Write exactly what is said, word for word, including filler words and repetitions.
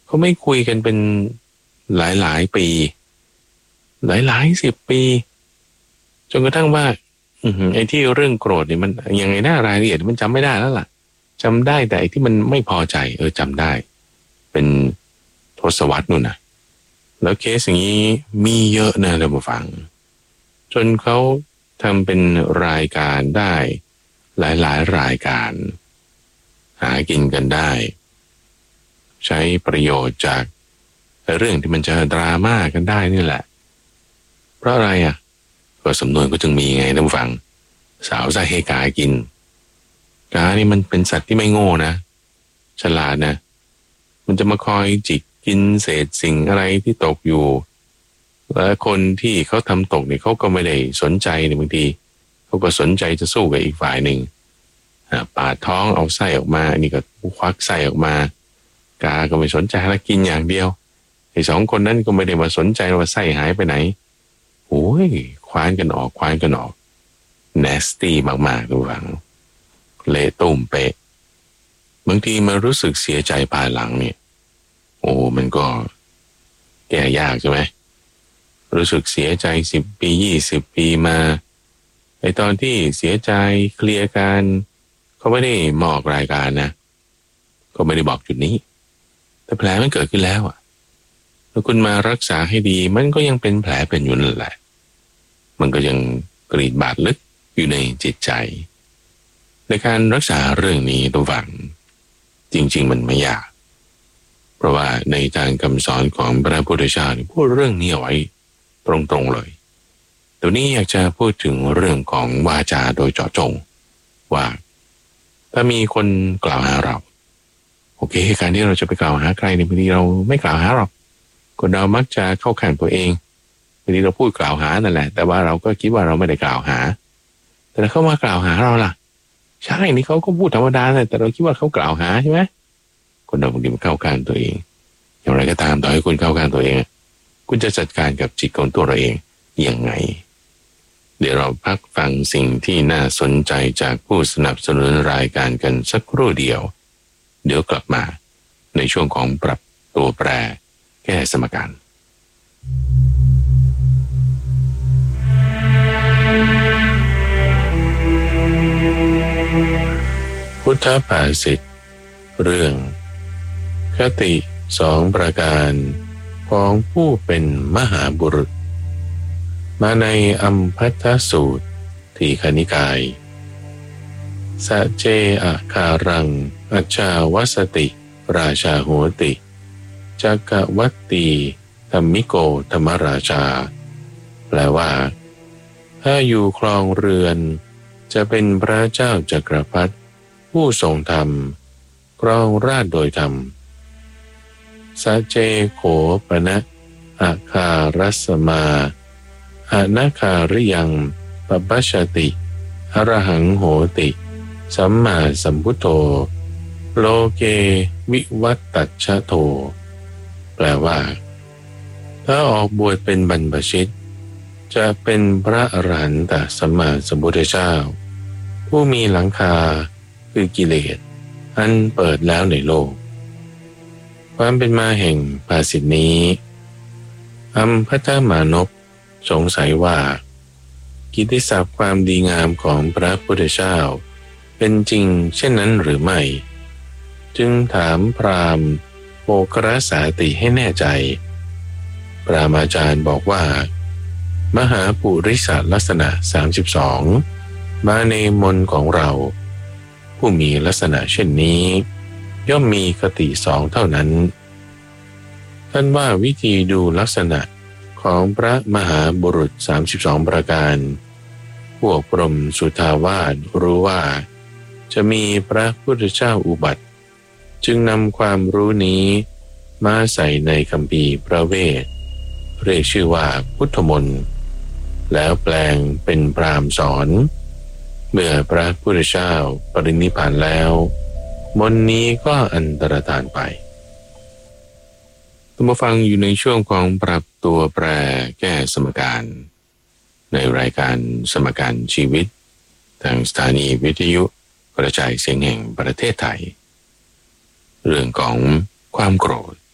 เขาไม่คุยกันเป็นหลายๆปีหลายๆสิบปีจนกระทั่งว่าไอ้ที่เรื่องโกรธเนี่ยมันยังไงหน้ารายละเอียดมันจำไม่ได้แล้วล่ะจำได้แต่ไอ้ที่มันไม่พอใจเออจำได้เป็นทศวรรษนู่นนะแล้วเคสอย่างนี้มีเยอะนะท่านผู้ฟังจนเขาทำเป็นรายการได้หลายๆรายการหากินกันได้ใช้ประโยชน์จากเรื่องที่มันจะดราม่ากันได้นี่แหละเพราะอะไรอ่ะก็สำนวนก็จึงมีไงท่านผู้ฟังสาวใส่ให้กากินกานี่มันเป็นสัตว์ที่ไม่โง่นะฉลาดนะมันจะมาคอยจิกกินเศษสิ่งอะไรที่ตกอยู่และคนที่เขาทำตกเนี่ยเขาก็ไม่ได้สนใจในบางทีเขาก็สนใจจะสู้กับอีกฝ่ายหนึ่งปาดท้องเอาไส้ออกมาอันนี้ก็ควักไส้ออกมากาก็ไม่สนใจแล้วกินอย่างเดียวไอ้สองคนนั้นก็ไม่ได้มาสนใจว่าไส้หายไปไหนโอ้ยคว้านกันออกคว้านกันออก nasty มากๆทุกฝั่งเละตุ่มเป๊ะบางทีมารู้สึกเสียใจภายหลังเนี่ยโอ้มันก็แก้ยากใช่ไหมรู้สึกเสียใจสิบปียี่สิบปีมาไอ้ตอนที่เสียใจเคลียร์กันเขาไม่ได้บอกรายการนะก็ไม่ได้บอกจุดนี้แต่แผลมันเกิดขึ้นแล้วอ่ะแล้วคุณมารักษาให้ดีมันก็ยังเป็นแผลเป็นอยู่นั่นแหละมันก็ยังกรีดบาดลึกอยู่ในจิตใจในการรักษาเรื่องนี้ตัวฝังจริงๆมันไม่ยากเพราะว่าในทางคำสอนของพระพุทธเจ้าพูดเรื่องนี้เอาไว้ตรงๆเลยตัวนี้อยากจะพูดถึงเรื่องของวาจาโดยเจาะจงว่าถ้ามีคนกล่าวหาเราโอเคการที่เราจะไปกล่าวหาใครในบางทีเราไม่กล่าวหาหรอกคนเรามักจะเข้าข้างตัวเองบางทีเราพูดกล่าวหานั่นแหละแต่ว่าเราก็คิดว่าเราไม่ได้กล่าวหาแต่ถ้าเขามากล่าวหาเราล่ะใช่นี่เขาก็พูดธรรมดาแต่เราคิดว่าเขากล่าวหาใช่ไหมคนเราบางทีมันเข้าข้างตัวเองอย่างไรก็ตามต่อให้คุณเข้าข้างตัวเองคุณจะจัดการกับจิตของตัวเราเองยังไงเดี๋ยวเราพักฟังสิ่งที่น่าสนใจจากผู้สนับสนุนรายการกันสักครู่เดียวเดี๋ยวกลับมาในช่วงของปรับตัวแปรแก้สมการพุทธภาษิตเรื่องคติสองประการของผู้เป็นมหาบุรุษมาในอัมพัทธสูตรทีฆนิกายสะเจอะคารังอัจฉาวัสติราชาโหติจักวัตตีธรรมิโกธรรมราชาแปลว่าถ้าอยู่ครองเรือนจะเป็นพระเจ้าจักรพรรดิผู้ทรงธรรมครองราชย์โดยธรรมสะเจโขปนะอาคารัสมาอานาคาริยังปปัชชติอรหังโหติสัมมาสัมพุทโธโลเกวิวัตตัชชะโธแปลว่าถ้าออกบวชเป็นบรรพชิตจะเป็นพระอรหันตสัมมาสัมพุทธเจ้าผู้มีหลังคาคือกิเลสอันเปิดแล้วในโลกความเป็นมาแห่งภาษิตนี้อัมพัทธมานพสงสัยว่ากิตติศัพท์ความดีงามของพระพุทธเจ้าเป็นจริงเช่นนั้นหรือไม่จึงถามพราหมณ์โภครสาติให้แน่ใจพราหมณ์อาจารย์บอกว่ามหาปุริสลักษณะสามสิบสองมาในมนของเราผู้มีลักษณะเช่นนี้ย่อมมีคติสองเท่านั้นท่านว่าวิธีดูลักษณะของพระมหาบุรุษสามสิบสองประการพวกพรหมสุทาวาสรู้ว่าจะมีพระพุทธเจ้าอุบัติจึงนำความรู้นี้มาใส่ในคัมภีร์พระเวทเรียกชื่อว่าพุทธมนต์แล้วแปลงเป็นพราหมณ์สอนเมื่อพระพุทธเจ้าปรินิพพานแล้วมนต์นี้ก็อันตรธานไปท่านผู้ฟังอยู่ในช่วงของปรับตัวแปรแก้สมการในรายการสมการชีวิตทางสถานีวิทยุกระจายเสียงแห่งประเทศไทยเรื่องของความโกรธ